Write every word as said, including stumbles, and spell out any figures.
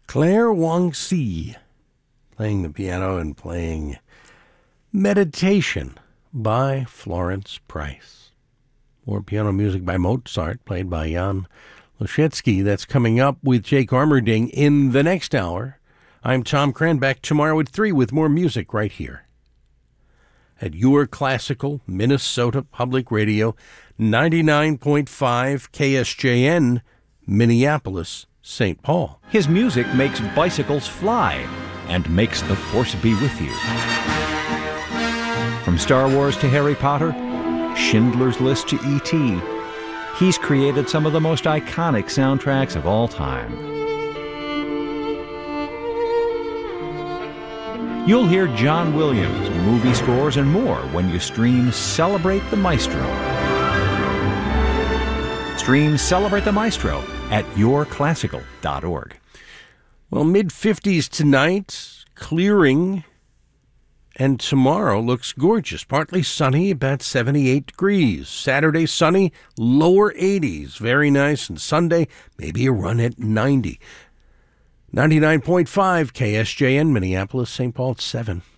Claire Wang-Si playing the piano and playing Meditation by Florence Price. More piano music by Mozart, played by Jan Leschetski. That's coming up with Jake Armerding in the next hour. I'm Tom Cran, back tomorrow at three with more music right here at your classical Minnesota Public Radio, ninety-nine point five K S J N, Minneapolis, Saint Paul. His music makes bicycles fly and makes the Force be with you. From Star Wars to Harry Potter, Schindler's List to E T, he's created some of the most iconic soundtracks of all time. You'll hear John Williams, movie scores, and more when you stream Celebrate the Maestro. Stream Celebrate the Maestro at your classical dot org. Well, mid-fifties tonight, clearing, and tomorrow looks gorgeous. Partly sunny, about seventy-eight degrees. Saturday, sunny, lower eighties. Very nice. And Sunday, maybe a run at ninety. ninety-nine point five K S J N, Minneapolis, Saint Paul at seven.